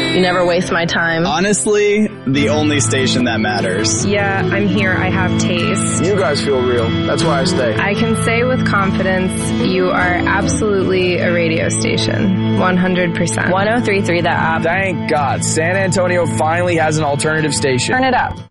You never waste my time. Honestly, the only station that matters. Yeah, I'm here. I have taste. You guys feel real. That's why I stay. I can say with confidence, you are absolutely a radio station. 100%. 103.3 The App. Thank God. San Antonio finally has an alternative station. Turn it up.